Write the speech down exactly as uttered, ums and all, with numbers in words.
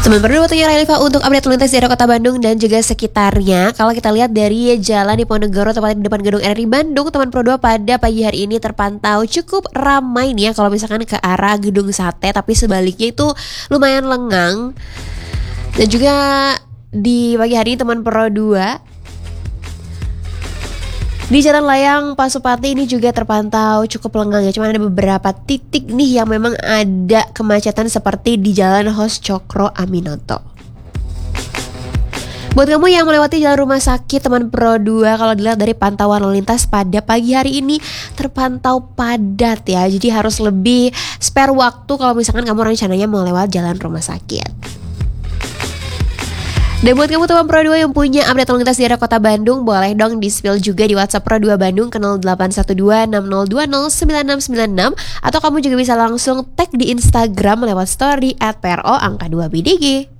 Teman berdua waktunya Railifa untuk update lalu lintas di daerah Kota Bandung dan juga sekitarnya. Kalau kita lihat dari jalan Diponegoro tepatnya di depan gedung R R I Bandung, teman Pro dua pada pagi hari ini terpantau cukup ramai nih ya kalau misalkan ke arah Gedung Sate, tapi sebaliknya itu lumayan lengang. Dan juga di pagi hari ini teman Pro dua di Jalan Layang Pasupati ini juga terpantau cukup lengang ya. Cuma ada beberapa titik nih yang memang ada kemacetan seperti di Jalan Hos Cokro Aminoto. Buat kamu yang melewati jalan rumah sakit teman Pro dua, kalau dilihat dari pantauan lalu lintas pada pagi hari ini terpantau padat ya. Jadi harus lebih spare waktu kalau misalkan kamu rencananya mau lewat jalan rumah sakit. Dan buat kamu teman Pro dua yang punya update lalu lintas di daerah Kota Bandung, boleh dong di-spill juga di WhatsApp Pro dua Bandung ke nol delapan satu dua enam nol dua nol sembilan enam sembilan enam, atau kamu juga bisa langsung tag di Instagram lewat story at pro angka dua B D G.